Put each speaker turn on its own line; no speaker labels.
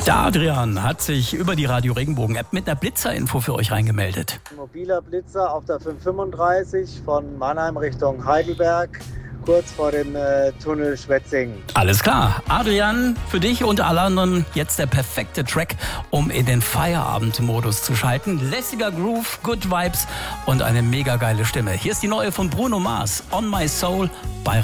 Der Adrian hat sich über die Radio Regenbogen App mit einer Blitzer-Info für euch reingemeldet.
Mobiler Blitzer auf der 535 von Mannheim Richtung Heidelberg, kurz vor dem Tunnel Schwetzing.
Alles klar. Adrian, für dich und alle anderen jetzt der perfekte Track, um in den Feierabendmodus zu schalten. Lässiger Groove, Good Vibes und eine mega geile Stimme. Hier ist die neue von Bruno Mars, On My Soul bei